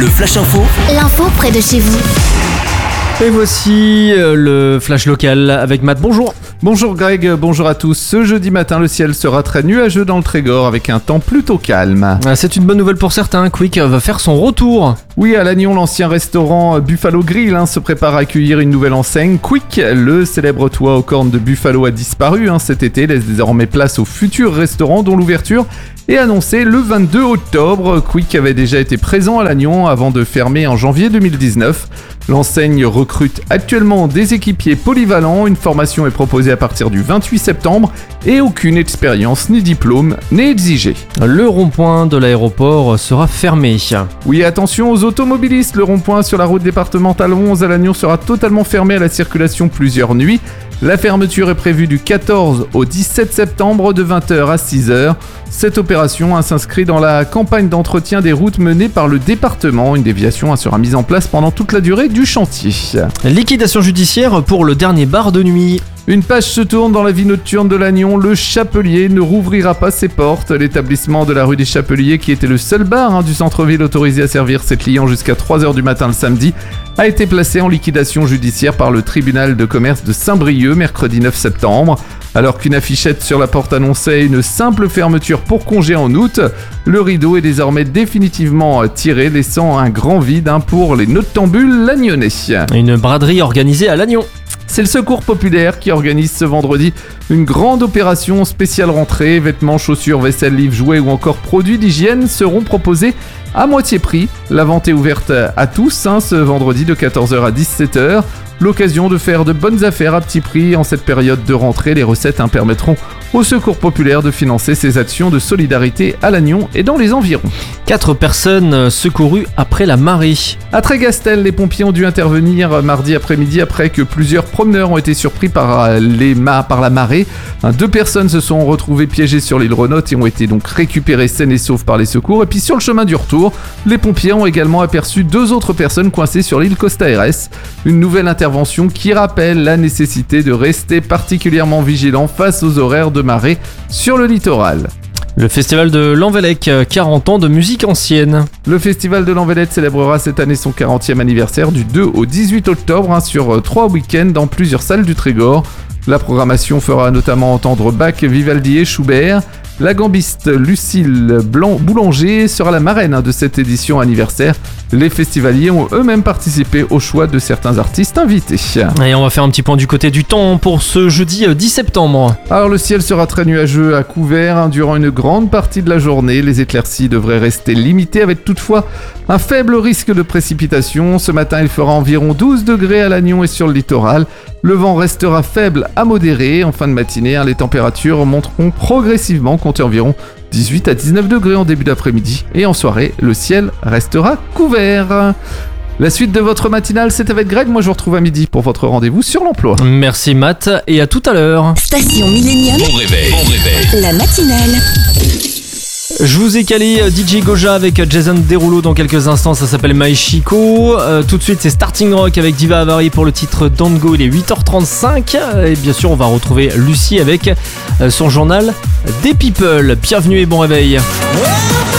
Le Flash Info. L'info près de chez vous. Et voici le flash local avec Matt. Bonjour. Bonjour Greg, bonjour à tous. Ce jeudi matin, le ciel sera très nuageux dans le Trégor avec un temps plutôt calme. C'est une bonne nouvelle pour certains. Quick va faire son retour. Oui, à Lannion, l'ancien restaurant Buffalo Grill se prépare à accueillir une nouvelle enseigne. Quick, le célèbre toit aux cornes de Buffalo a disparu cet été, laisse désormais place au futur restaurant dont l'ouverture est annoncée le 22 octobre. Quick avait déjà été présent à Lannion avant de fermer en janvier 2019. L'enseigne recrute actuellement des équipiers polyvalents. Une formation est proposée à partir du 28 septembre et aucune expérience ni diplôme n'est exigé. Le rond-point de l'aéroport sera fermé. Oui, attention aux automobilistes. Le rond-point sur la route départementale 11 à Lannion sera totalement fermé à la circulation plusieurs nuits. La fermeture est prévue du 14 au 17 septembre de 20h à 6h. Cette opération s'inscrit dans la campagne d'entretien des routes menée par le département. Une déviation sera mise en place pendant toute la durée du chantier. Liquidation judiciaire pour le dernier bar de nuit. Une page se tourne dans la vie nocturne de Lannion. Le Chapelier ne rouvrira pas ses portes. L'établissement de la rue des Chapeliers, qui était le seul bar du centre-ville autorisé à servir ses clients jusqu'à 3h du matin le samedi, a été placé en liquidation judiciaire par le tribunal de commerce de Saint-Brieuc mercredi 9 septembre. Alors qu'une affichette sur la porte annonçait une simple fermeture pour congé en août, le rideau est désormais définitivement tiré, laissant un grand vide pour les noctambules lagnonnais. Une braderie organisée à Lannion. C'est le Secours Populaire qui organise ce vendredi une grande opération spéciale rentrée. Vêtements, chaussures, vaisselle, livres, jouets ou encore produits d'hygiène seront proposés à moitié prix. La vente est ouverte à tous ce vendredi de 14h à 17h. L'occasion de faire de bonnes affaires à petit prix. En cette période de rentrée, les recettes permettront au Secours Populaire de financer ses actions de solidarité à Lannion et dans les environs. 4 personnes secourues après la marée. À Trégastel, les pompiers ont dû intervenir mardi après-midi après que plusieurs promeneurs ont été surpris par la marée. 2 personnes se sont retrouvées piégées sur l'île Renotte et ont été donc récupérées saines et sauves par les secours. Et puis sur le chemin du retour, les pompiers ont également aperçu 2 autres personnes coincées sur l'île Costa Aires. Une nouvelle intervention qui rappelle la nécessité de rester particulièrement vigilant face aux horaires de marée sur le littoral. Le festival de Lanvellec, 40 ans de musique ancienne. Le festival de Lanvellec célébrera cette année son 40e anniversaire du 2 au 18 octobre sur 3 week-ends dans plusieurs salles du Trégor. La programmation fera notamment entendre Bach, Vivaldi et Schubert. La gambiste Lucille Boulanger sera la marraine de cette édition anniversaire. Les festivaliers ont eux-mêmes participé au choix de certains artistes invités. Et on va faire un petit point du côté du temps pour ce jeudi 10 septembre. Alors le ciel sera très nuageux à couvert durant une grande partie de la journée. Les éclaircies devraient rester limitées avec toutefois un faible risque de précipitation. Ce matin, il fera environ 12 degrés à Lannion et sur le littoral. Le vent restera faible à modéré. En fin de matinée, les températures monteront progressivement, comptez environ 18 à 19 degrés en début d'après-midi. Et en soirée, le ciel restera couvert. La suite de votre matinale, c'est avec Greg. Moi, je vous retrouve à midi pour votre rendez-vous sur l'emploi. Merci Matt et à tout à l'heure. Station Millennium. Bon réveil. La matinale. Je vous ai calé DJ Goja avec Jason Derulo dans quelques instants, ça s'appelle My Chico. Tout de suite c'est Starting Rock avec Diva Avari pour le titre Don't Go, il est 8h35. Et bien sûr on va retrouver Lucie avec son journal des People. Bienvenue et bon réveil.